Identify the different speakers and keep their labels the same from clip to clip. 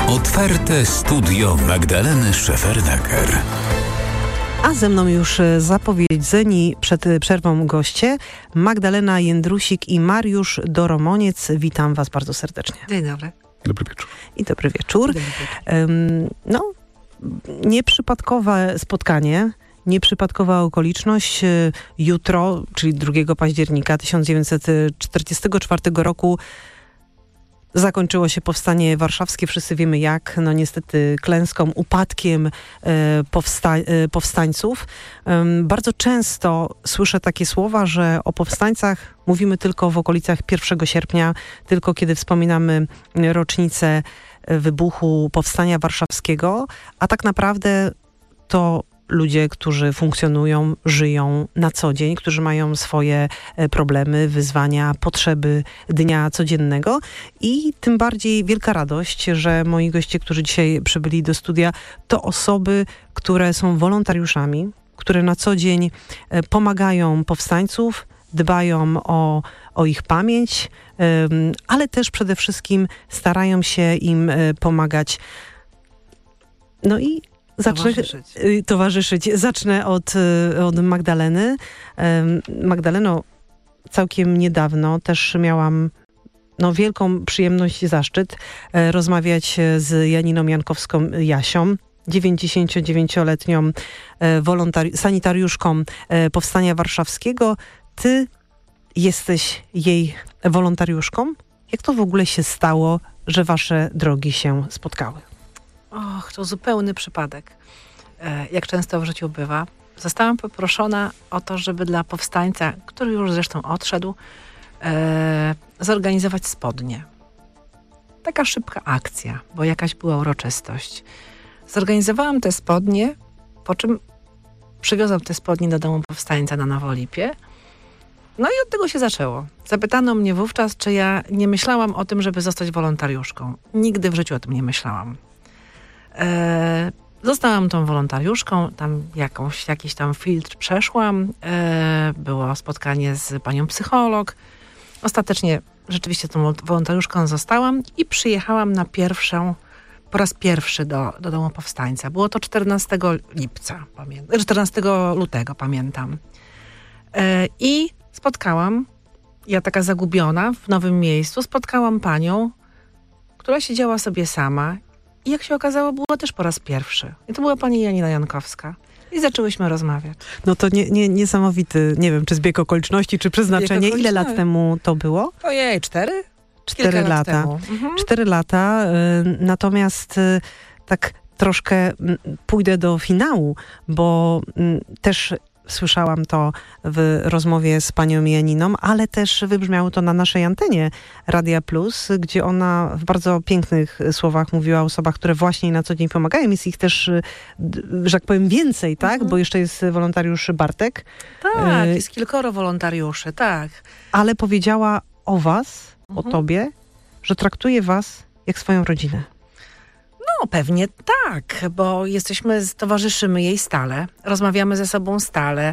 Speaker 1: Otwarte studio Magdaleny Szefernaker.
Speaker 2: A ze mną już zapowiedzeni przed przerwą goście Magdalena Jędrusik i Mariusz Doromoniec. Witam Was bardzo serdecznie.
Speaker 3: Dzień dobry.
Speaker 4: Dobry wieczór.
Speaker 2: I dobry wieczór. Nieprzypadkowe spotkanie, nieprzypadkowa okoliczność. Jutro, czyli 2 października 1944 roku zakończyło się powstanie warszawskie. Wszyscy wiemy jak. No niestety klęską, upadkiem powstańców. Bardzo często słyszę takie słowa, że o powstańcach mówimy tylko w okolicach 1 sierpnia, tylko kiedy wspominamy rocznicę wybuchu powstania warszawskiego, a tak naprawdę to ludzie, którzy funkcjonują, żyją na co dzień, którzy mają swoje problemy, wyzwania, potrzeby dnia codziennego i tym bardziej wielka radość, że moi goście, którzy dzisiaj przybyli do studia, to osoby, które są wolontariuszami, które na co dzień pomagają powstańców, dbają o ich pamięć, ale też przede wszystkim starają się im pomagać. No i towarzyszyć. Zacznę od Magdaleny. Magdaleno, całkiem niedawno też miałam wielką przyjemność i zaszczyt rozmawiać z Janiną Jankowską-Jasią, 99-letnią sanitariuszką Powstania Warszawskiego. Ty jesteś jej wolontariuszką. Jak to w ogóle się stało, że wasze drogi się spotkały?
Speaker 3: To zupełny przypadek. Jak często w życiu bywa. Zostałam poproszona o to, żeby dla powstańca, który już zresztą odszedł, zorganizować spodnie. Taka szybka akcja, bo jakaś była uroczystość. Zorganizowałam te spodnie, po czym przywiozłam te spodnie do domu powstańca na Nowolipie. No i od tego się zaczęło. Zapytano mnie wówczas, czy ja nie myślałam o tym, żeby zostać wolontariuszką. Nigdy w życiu o tym nie myślałam. Zostałam tą wolontariuszką, tam jakiś tam filtr przeszłam, było spotkanie z panią psycholog. Ostatecznie rzeczywiście tą wolontariuszką zostałam i przyjechałam po raz pierwszy do domu powstańca. Było to 14 lutego, pamiętam. I spotkałam, ja taka zagubiona w nowym miejscu, spotkałam panią, która siedziała sobie sama. I jak się okazało, było też po raz pierwszy. I to była pani Janina Jankowska. I zaczęłyśmy rozmawiać.
Speaker 2: No to niesamowity, nie wiem, czy zbieg okoliczności, czy przeznaczenie. Ile lat temu to było?
Speaker 3: Ojej, 4?
Speaker 2: 4 lata. 4 lata. Natomiast tak troszkę pójdę do finału, bo też słyszałam to w rozmowie z panią Janiną, ale też wybrzmiało to na naszej antenie Radia Plus, gdzie ona w bardzo pięknych słowach mówiła o osobach, które właśnie na co dzień pomagają. Jest ich też, że tak powiem, więcej, tak? Bo jeszcze jest wolontariusz Bartek.
Speaker 3: Tak, jest kilkoro wolontariuszy, tak.
Speaker 2: Ale powiedziała o was, o tobie, że traktuje was jak swoją rodzinę.
Speaker 3: No pewnie tak, bo towarzyszymy jej stale, rozmawiamy ze sobą stale,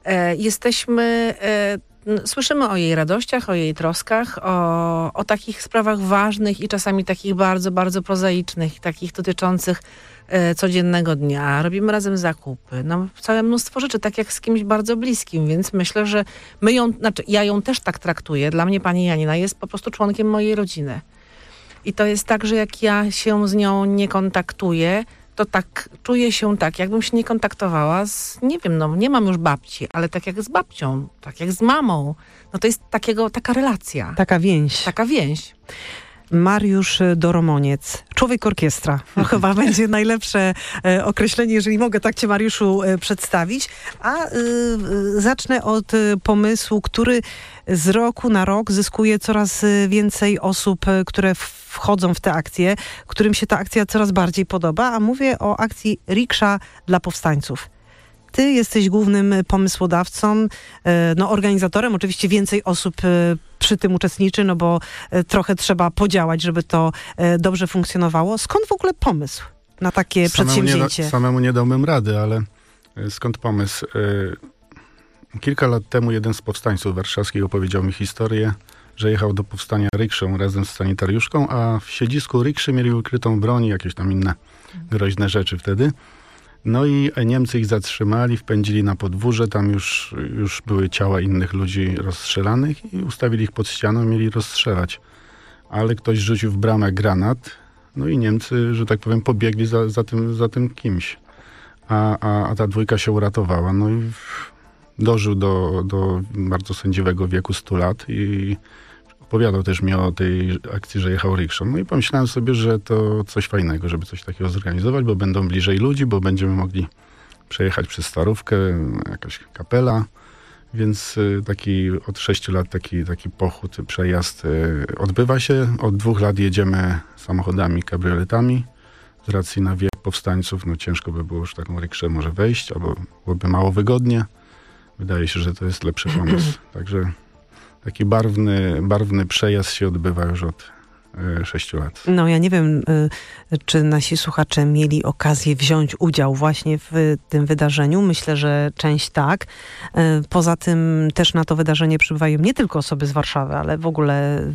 Speaker 3: słyszymy o jej radościach, o jej troskach, o takich sprawach ważnych i czasami takich bardzo, bardzo prozaicznych, takich dotyczących codziennego dnia. Robimy razem zakupy, całe mnóstwo rzeczy, tak jak z kimś bardzo bliskim, więc myślę, że ja ją też tak traktuję. Dla mnie pani Janina jest po prostu członkiem mojej rodziny. I to jest tak, że jak ja się z nią nie kontaktuję, to tak czuję się tak, jakbym się nie kontaktowała nie mam już babci, ale tak jak z babcią, tak jak z mamą. No to jest taka relacja.
Speaker 2: Taka więź.
Speaker 3: Taka więź.
Speaker 2: Mariusz Doromoniec, człowiek orkiestra. No chyba będzie najlepsze określenie, jeżeli mogę tak cię, Mariuszu, przedstawić. A zacznę od pomysłu, który z roku na rok zyskuje coraz więcej osób, które wchodzą w tę akcję, którym się ta akcja coraz bardziej podoba, a mówię o akcji Riksza dla powstańców. Ty jesteś głównym pomysłodawcą, organizatorem. Oczywiście więcej osób przy tym uczestniczy, bo trochę trzeba podziałać, żeby to dobrze funkcjonowało. Skąd w ogóle pomysł na takie przedsięwzięcie?
Speaker 4: Samemu nie dałbym rady, ale skąd pomysł? Kilka lat temu jeden z powstańców warszawskich opowiedział mi historię, że jechał do powstania rykszą razem z sanitariuszką, a w siedzisku rykszy mieli ukrytą broń, jakieś tam inne groźne rzeczy wtedy. No i Niemcy ich zatrzymali, wpędzili na podwórze, tam już były ciała innych ludzi rozstrzelanych i ustawili ich pod ścianą, mieli rozstrzelać. Ale ktoś rzucił w bramę granat, no i Niemcy, że tak powiem, pobiegli za tym kimś. A ta dwójka się uratowała. No i dożył do bardzo sędziwego wieku 100 lat i opowiadał też mi o tej akcji, że jechał rikszą. No i pomyślałem sobie, że to coś fajnego, żeby coś takiego zorganizować, bo będą bliżej ludzi, bo będziemy mogli przejechać przez Starówkę, jakaś kapela. Więc od 6 lat taki pochód, przejazd odbywa się. Od 2 lat jedziemy samochodami, kabrioletami. Z racji na wiek powstańców, no ciężko by było już taką rykszę może wejść, albo byłoby mało wygodnie. Wydaje się, że to jest lepszy pomysł. Także taki barwny przejazd się odbywa już od 6 lat.
Speaker 2: No ja nie wiem, czy nasi słuchacze mieli okazję wziąć udział właśnie w tym wydarzeniu. Myślę, że część tak. Poza tym też na to wydarzenie przybywają nie tylko osoby z Warszawy, ale w ogóle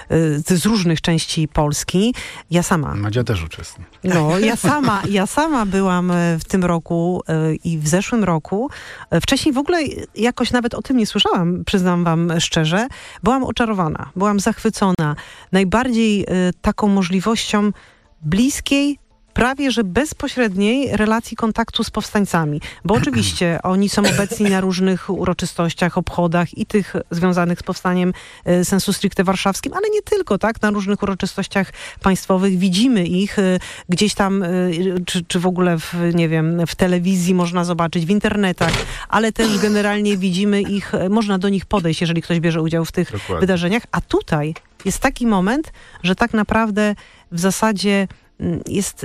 Speaker 2: z różnych części Polski. Ja sama.
Speaker 4: Madzia też uczestniczy.
Speaker 2: No, ja sama byłam w tym roku i w zeszłym roku. Wcześniej w ogóle jakoś nawet o tym nie słyszałam, przyznam wam szczerze. Byłam oczarowana, byłam zachwycona. Najbardziej taką możliwością bliskiej, prawie że bezpośredniej relacji kontaktu z powstańcami. Bo oczywiście oni są obecni na różnych uroczystościach, obchodach i tych związanych z powstaniem sensu stricte warszawskim, ale nie tylko, tak? Na różnych uroczystościach państwowych widzimy ich gdzieś tam, czy w ogóle w telewizji można zobaczyć, w internetach, ale też generalnie widzimy ich, można do nich podejść, jeżeli ktoś bierze udział w tych wydarzeniach. A tutaj jest taki moment, że tak naprawdę w zasadzie jest,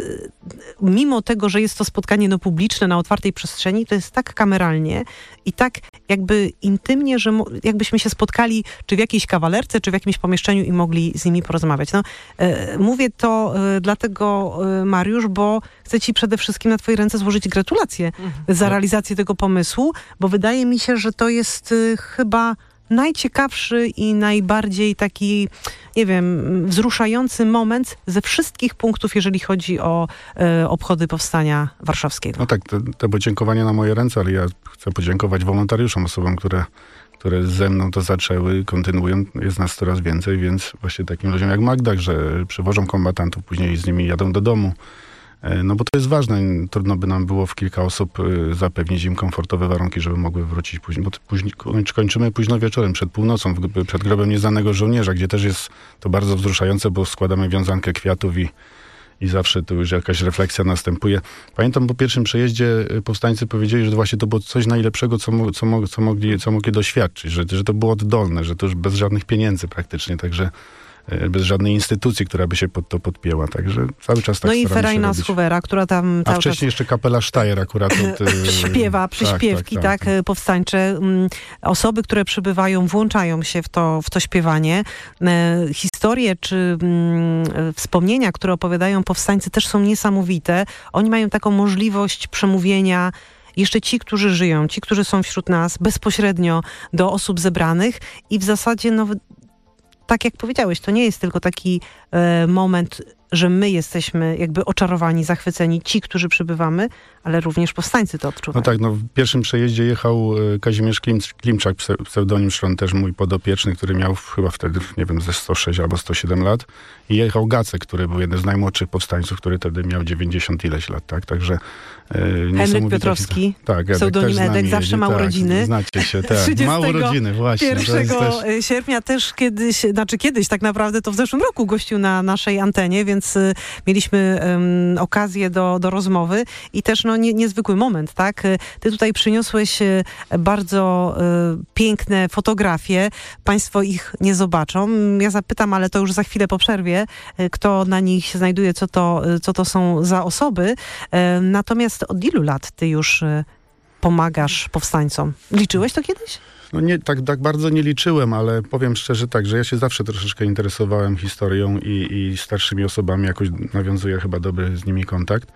Speaker 2: mimo tego, że jest to spotkanie publiczne na otwartej przestrzeni, to jest tak kameralnie i tak jakby intymnie, że jakbyśmy się spotkali czy w jakiejś kawalerce, czy w jakimś pomieszczeniu i mogli z nimi porozmawiać. No, mówię to dlatego, Mariusz, bo chcę ci przede wszystkim na twojej ręce złożyć gratulacje za realizację tego pomysłu, bo wydaje mi się, że to jest chyba najciekawszy i najbardziej taki, nie wiem, wzruszający moment ze wszystkich punktów, jeżeli chodzi o obchody Powstania Warszawskiego.
Speaker 4: No tak, te podziękowania na moje ręce, ale ja chcę podziękować wolontariuszom, osobom, które ze mną to zaczęły, kontynuują. Jest nas coraz więcej, więc właśnie takim ludziom jak Magda, że przywożą kombatantów, później z nimi jadą do domu. No bo to jest ważne. Trudno by nam było w kilka osób zapewnić im komfortowe warunki, żeby mogły wrócić później. Bo kończymy późno wieczorem, przed północą, przed grobem nieznanego żołnierza, gdzie też jest to bardzo wzruszające, bo składamy wiązankę kwiatów i zawsze tu już jakaś refleksja następuje. Pamiętam po pierwszym przejeździe powstańcy powiedzieli, że to właśnie to było coś najlepszego, co mogli doświadczyć, że to było oddolne, że to już bez żadnych pieniędzy praktycznie, także bez żadnej instytucji, która by się pod to podpięła. Także cały czas tak.
Speaker 2: No i Ferajna Schowera, która tam
Speaker 4: cały wcześniej czas jeszcze kapela Steyer akurat
Speaker 2: śpiewa przyśpiewki, tak, powstańcze. Osoby, które przybywają, włączają się w to śpiewanie. Historie czy wspomnienia, które opowiadają powstańcy, też są niesamowite. Oni mają taką możliwość przemówienia jeszcze ci, którzy żyją, ci, którzy są wśród nas, bezpośrednio do osób zebranych i w zasadzie tak jak powiedziałeś, to nie jest tylko taki moment, że my jesteśmy jakby oczarowani, zachwyceni, ci, którzy przybywamy, ale również powstańcy to odczuwają.
Speaker 4: No tak, w pierwszym przejeździe jechał Kazimierz Klimczak, pseudonim Szron, też mój podopieczny, który miał chyba wtedy, nie wiem, ze 106 albo 107 lat. I jechał Gacek, który był jeden z najmłodszych powstańców, który wtedy miał 90 ileś lat, tak? Także
Speaker 2: Henryk Piotrowski,
Speaker 4: tak,
Speaker 2: pseudonim Edek, zawsze ma urodziny.
Speaker 4: Znacie się, tak. Ma urodziny, właśnie.
Speaker 2: 1 sierpnia też kiedyś tak naprawdę to w zeszłym roku gościł na naszej antenie, więc mieliśmy okazję do rozmowy i też niezwykły moment, tak? Ty tutaj przyniosłeś bardzo piękne fotografie. Państwo ich nie zobaczą. Ja zapytam, ale to już za chwilę po przerwie, kto na nich się znajduje, co to są za osoby. Natomiast od ilu lat ty już pomagasz powstańcom? Liczyłeś to kiedyś?
Speaker 4: No nie, tak bardzo nie liczyłem, ale powiem szczerze tak, że ja się zawsze troszeczkę interesowałem historią i starszymi osobami, jakoś nawiązuję chyba dobry z nimi kontakt.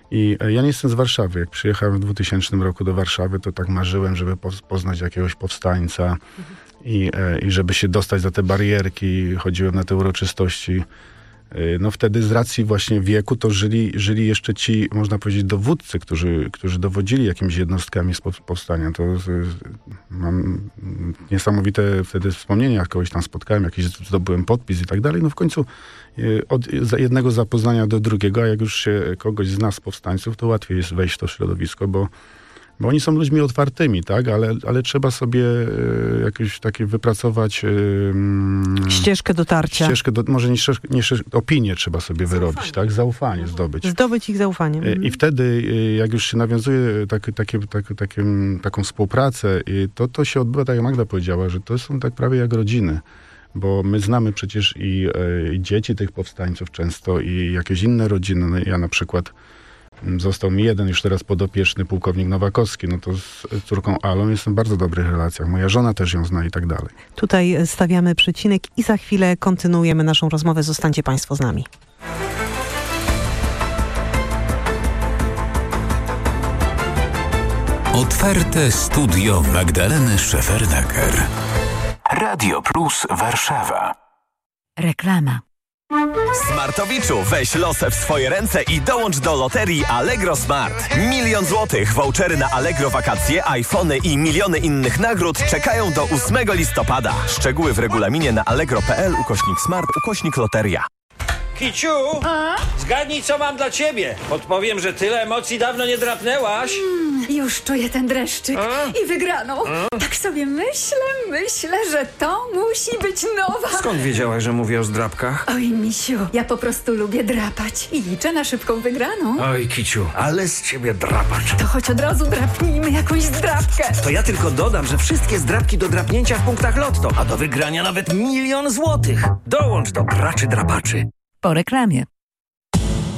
Speaker 4: I ja nie jestem z Warszawy. Jak przyjechałem w 2000 roku do Warszawy, to tak marzyłem, żeby poznać jakiegoś powstańca i żeby się dostać za te barierki. Chodziłem na te uroczystości. No wtedy z racji właśnie wieku to żyli jeszcze ci, można powiedzieć, dowódcy, którzy dowodzili jakimiś jednostkami z powstania. To mam niesamowite wtedy wspomnienia, jak kogoś tam spotkałem, jakiś zdobyłem podpis i tak dalej. No w końcu od jednego zapoznania do drugiego, a jak już się kogoś zna z powstańców, to łatwiej jest wejść w to środowisko, bo oni są ludźmi otwartymi, tak? Ale trzeba sobie jakieś takie wypracować...
Speaker 2: ścieżkę dotarcia.
Speaker 4: Może nie opinię trzeba sobie wyrobić, tak? Zaufanie zdobyć.
Speaker 2: Zdobyć ich zaufaniem.
Speaker 4: I wtedy, jak już się nawiązuje taką współpracę, to się odbywa, tak jak Magda powiedziała, że to są tak prawie jak rodziny. Bo my znamy przecież i dzieci tych powstańców często i jakieś inne rodziny. No, ja na przykład został mi jeden już teraz podopieczny pułkownik Nowakowski, no to z córką Alą jestem w bardzo dobrych relacjach. Moja żona też ją zna i tak dalej.
Speaker 2: Tutaj stawiamy przecinek i za chwilę kontynuujemy naszą rozmowę. Zostańcie Państwo z nami.
Speaker 1: Otwarte studio Magdaleny Szefernaker. Radio Plus Warszawa.
Speaker 5: Reklama.
Speaker 6: Smartowiczu, weź losy w swoje ręce i dołącz do loterii Allegro Smart. 1 000 000 złotych, vouchery na Allegro wakacje, iPhony i miliony innych nagród czekają do 8 listopada. Szczegóły w regulaminie na allegro.pl/smart/loteria.
Speaker 7: Kiciu, zgadnij, co mam dla ciebie. Podpowiem, że tyle emocji dawno nie drapnęłaś.
Speaker 5: Już czuję ten dreszczyk i wygraną. Tak sobie myślę, że to musi być nowa.
Speaker 7: Skąd wiedziałaś, że mówię o zdrapkach?
Speaker 5: Oj, misiu, ja po prostu lubię drapać i liczę na szybką wygraną.
Speaker 7: Oj, Kiciu, ale z ciebie drapacz.
Speaker 5: To choć od razu drapnijmy jakąś zdrapkę.
Speaker 7: To ja tylko dodam, że wszystkie zdrapki do drapnięcia w punktach Lotto, a do wygrania nawet 1 000 000 złotych. Dołącz do graczy drapaczy.
Speaker 5: Po reklamie.